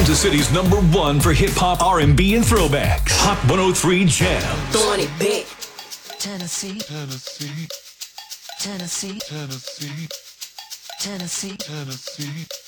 Kansas City's #1 for hip hop, R&B, and throwbacks. Hot 103 Jam. Throwing it back. Tennessee, Tennessee, Tennessee, Tennessee, Tennessee, Tennessee.